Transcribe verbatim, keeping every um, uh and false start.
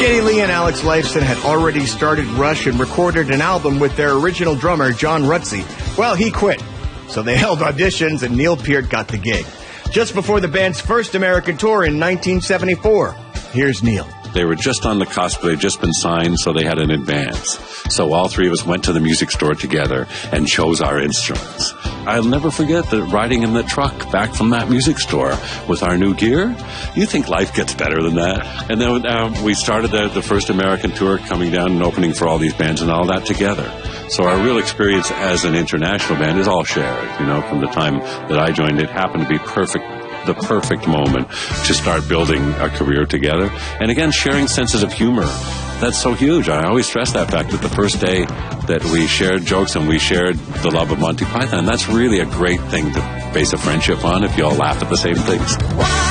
Geddy Lee and Alex Lifeson had already started Rush and recorded an album with their original drummer, John Rutsey. Well, he quit, so they held auditions and Neil Peart got the gig. Just before the band's first American tour in nineteen seventy-four. Here's Neil. They were just on the cusp. They'd just been signed, so they had an advance. So all three of us went to the music store together and chose our instruments. I'll never forget that riding in the truck back from that music store with our new gear. You think life gets better than that? And then uh, we started the, the first American tour, coming down and opening for all these bands and all that together. So our real experience as an international band is all shared. You know, from the time that I joined, it happened to be perfect. The perfect moment to start building a career together. And again, sharing senses of humor. That's so huge. I always stress that fact that the first day that we shared jokes and we shared the love of Monty Python, that's really a great thing to base a friendship on if you all laugh at the same things.